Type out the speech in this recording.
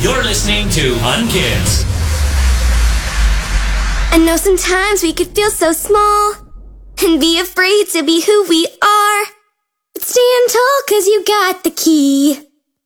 You're listening to Unkids. I know sometimes we could feel so small and be afraid to be who we are. But stand tall 'cause you got the key.